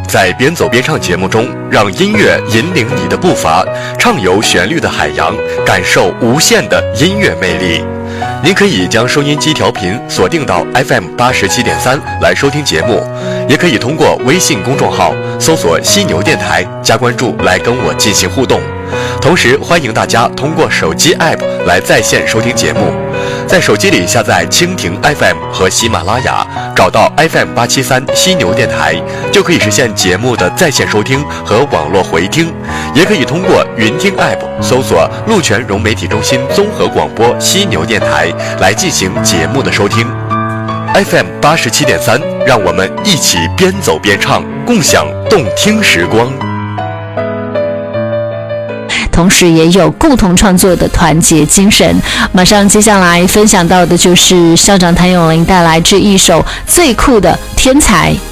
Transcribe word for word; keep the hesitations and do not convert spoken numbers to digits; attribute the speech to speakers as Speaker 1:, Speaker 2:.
Speaker 1: 在边走边唱节目中，让音乐引领你的步伐，畅游旋律的海洋，感受无限的音乐魅力。您可以将收音机调频锁定到 F M 八十七点三来收听节目，也可以通过微信公众号搜索犀牛电台加关注来跟我进行互动。同时欢迎大家通过手机 App 来在线收听节目，在手机里下载蜻蜓 F M 和喜马拉雅，找到 F M 八七三犀牛电台，就可以实现节目的在线收听和网络回听。也可以通过云听 App 搜索鹿泉融媒体中心综合广播犀牛电台来进行节目的收听。F M 八十七点三，让我们一起边走边唱，共享动听时光。
Speaker 2: 同时也有共同创作的团结精神。马上接下来分享到的就是校长谭咏麟带来这一首最酷的天才